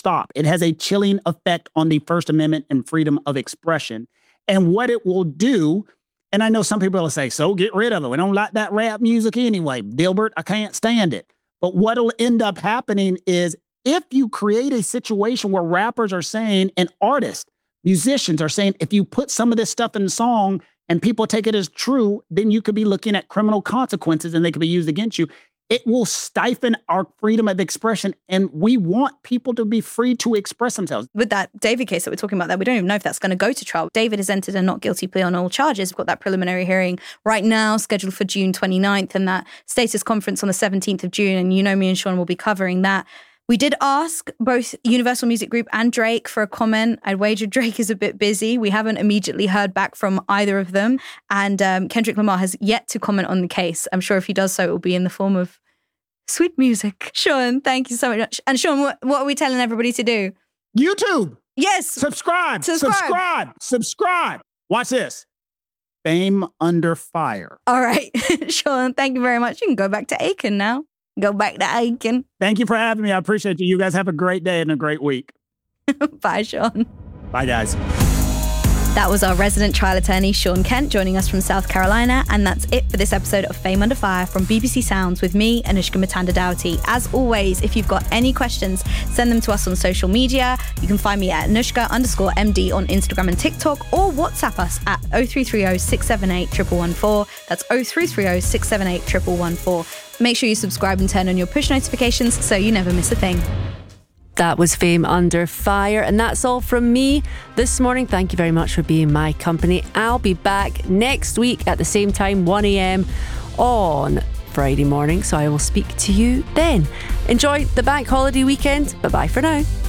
stop. It has a chilling effect on the First Amendment and freedom of expression. And what it will do, and I know some people will say, so get rid of it. We don't like that rap music anyway. Dilbert, I can't stand it. But what'll end up happening is if you create a situation where rappers are saying, and artists, musicians are saying, if you put some of this stuff in the song and people take it as true, then you could be looking at criminal consequences and they could be used against you. It will stifle our freedom of expression, and we want people to be free to express themselves. With that David case that we're talking about there, we don't even know if that's going to go to trial. David has entered a not guilty plea on all charges. We've got that preliminary hearing right now scheduled for June 29th and that status conference on the 17th of June, and you know me and Sean will be covering that. We did ask both Universal Music Group and Drake for a comment. I'd wager Drake is a bit busy. We haven't immediately heard back from either of them. And Kendrick Lamar has yet to comment on the case. I'm sure if he does so, it will be in the form of sweet music. Sean, thank you so much. And Sean, what are we telling everybody to do? YouTube. Yes. Subscribe. Watch this. Fame Under Fire. All right. Sean, thank you very much. You can go back to Aiken now. Go back to Aiken. Thank you for having me. I appreciate you. You guys have a great day and a great week. Bye, Sean. Bye, guys. That was our resident trial attorney, Sean Kent, joining us from South Carolina. And that's it for this episode of Fame Under Fire from BBC Sounds with me, Anushka Matanda-Doughty. As always, if you've got any questions, send them to us on social media. You can find me at Anushka_MD on Instagram and TikTok, or WhatsApp us at 0330 678 114. That's 0330 678 114. Make sure you subscribe and turn on your push notifications so you never miss a thing. That was Fame Under Fire, and that's all from me this morning. Thank you very much for being my company. I'll be back next week at the same time, 1 a.m. on Friday morning, so I will speak to you then. Enjoy the bank holiday weekend. Bye-bye for now.